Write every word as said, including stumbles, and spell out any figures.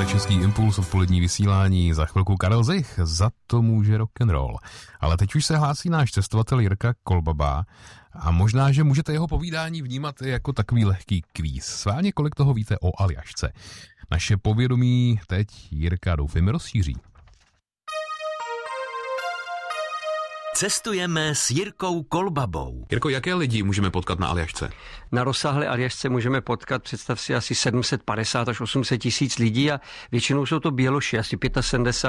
Český impuls, odpolední vysílání, za chvilku Karel Zich, za to může rock'n'roll. Ale teď už se hlásí náš cestovatel Jirka Kolbaba a možná, že můžete jeho povídání vnímat jako takový lehký kvíz. Sválně, kolik toho víte o Aljašce. Naše povědomí teď Jirka doufejme rozšíří. Cestujeme s Jirkou Kolbabou. Jirko, jaké lidi můžeme potkat na Aljašce? Na rozsáhlé Aljašce můžeme potkat, představ si, asi sedm set padesát až osm set tisíc lidí a většinou jsou to běloši, asi sedmdesát